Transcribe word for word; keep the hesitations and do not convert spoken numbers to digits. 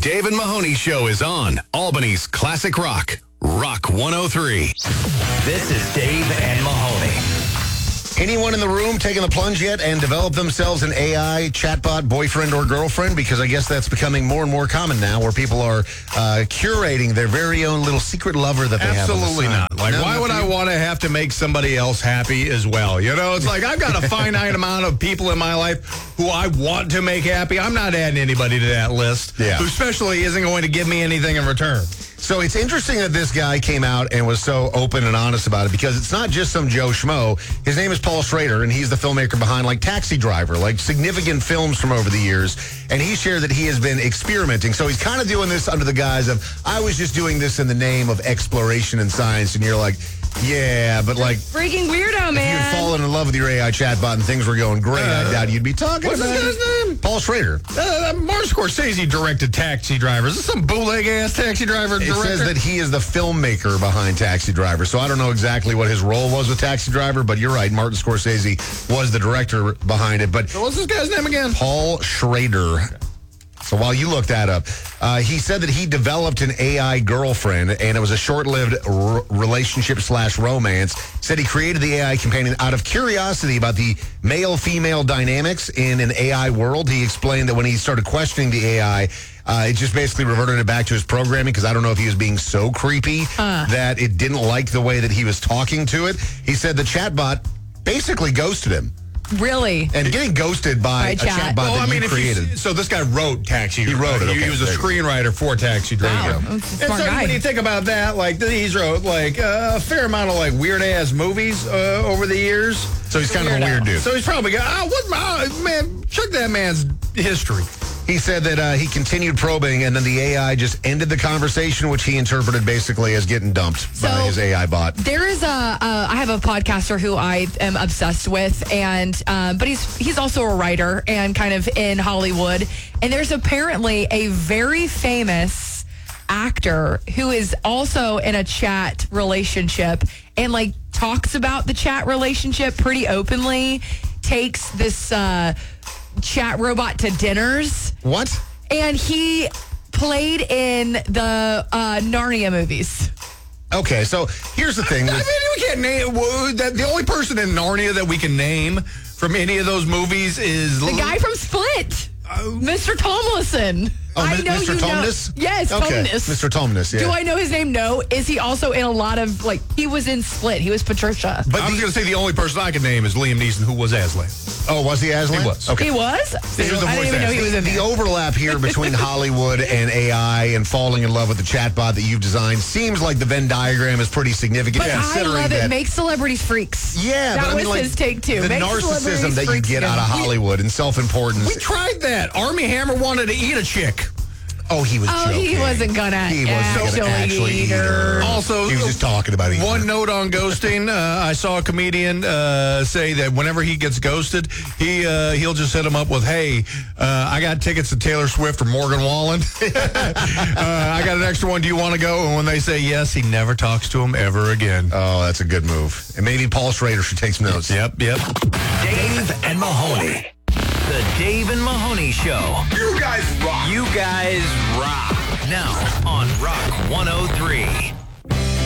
Dave and Mahoney Show is on Albany's Classic Rock, Rock one oh three. This is Dave and Mahoney. Anyone in the room taking the plunge yet and develop themselves an A I chatbot boyfriend or girlfriend? Because I guess that's becoming more and more common now, where people are uh, curating their very own little secret lover that they Absolutely have. not. Like, no, why would I want to have to make somebody else happy as well? You know, it's like I've got a finite amount of people in my life who I want to make happy. I'm not adding anybody to that list, yeah. who especially isn't going to give me anything in return. So it's interesting that this guy came out and was so open and honest about it, because it's not just some Joe Schmo. His name is Paul Schrader, and he's the filmmaker behind, like, Taxi Driver, like significant films from over the years. And he shared that he has been experimenting. So he's kind of doing this under the guise of, I was just doing this in the name of exploration and science. And you're like, yeah, but like... Freaking weirdo, man. If you had fallen in love with your A I chatbot and things were going great, Uh, I doubt you'd be talking What's about this it. guy's name? Paul Schrader. Uh, Martin Scorsese directed Taxi Driver. Is this some bootleg-ass Taxi Driver It director? says that he is the filmmaker behind Taxi Driver, so I don't know exactly what his role was with Taxi Driver, but you're right, Martin Scorsese was the director behind it. But So what's this guy's name again? Paul Schrader. So while you look that up, uh, he said that he developed an A I girlfriend, and it was a short-lived r- relationship slash romance. Said he created the A I companion out of curiosity about the male-female dynamics in an A I world. He explained that when he started questioning the A I, uh, it just basically reverted it back to his programming, because I don't know if he was being so creepy uh. that it didn't like the way that he was talking to it. He said the chatbot basically ghosted him. Really? And getting ghosted by, By a chat. chatbot Well, that I mean, you if created. you, so this guy wrote Taxi. He wrote it, He, okay, he was a there you go. screenwriter for Taxi Driver. Wow, And that's a smart so guy. when you think about that, like he's wrote like uh, a fair amount of like weird ass movies uh, over the years. So he's kind of a weird dude. So he's probably got, oh, what, oh, man, check that man's history. He said that uh, he continued probing, and then the A I just ended the conversation, which he interpreted basically as getting dumped So, by his A I bot. There is a, uh, I have a podcaster who I am obsessed with, and uh, but he's he's also a writer and kind of in Hollywood. And there's apparently a very famous actor who is also in a chat relationship and like talks about the chat relationship pretty openly. Takes this uh, chat robot to dinners. What? And he played in the uh, Narnia movies. Okay, so here's the thing. I mean, we can't name well, that. The only person in Narnia that we can name from any of those movies is The guy from Split, Mister Tomlinson. Oh, I Mi- know Mister you know- Tumnus? Yes, Okay, Tumnus. Mister Tumnus, yeah. Do I know his name? No. Is he also in a lot of, like, he was in Split. He was Patricia. But I was going to say the only person I can name is Liam Neeson, who was Aslan. Oh, was he Aslan? He was. Okay. He was? He was the I voice didn't even know he actor. was in The there. overlap here between Hollywood and A I and falling in love with the chatbot that you've designed seems like the Venn diagram is pretty significant. But I considering love it. that, Make celebrities freaks. Yeah, that but I was mean, like, his take, too. the Make narcissism celebrities that you freaks get out of again. Hollywood and self-importance. We tried that. Army Hammer wanted to eat a chick. Oh, he was Oh, joking. he wasn't gonna He wasn't actually gonna actually eat eat her. her. Also, he was just talking about eating One her. note on ghosting. Uh, I saw a comedian uh, say that whenever he gets ghosted, he uh, he'll just hit him up with, "Hey, uh, I got tickets to Taylor Swift or Morgan Wallen. uh, I got an extra one. Do you want to go?" And when they say yes, he never talks to him ever again. Oh, that's a good move. And maybe Paul Schrader should take some notes. Yep, yep. Dave and Mahoney. The Dave and Mahoney Show. You guys rock. You guys rock. Now on Rock one oh three.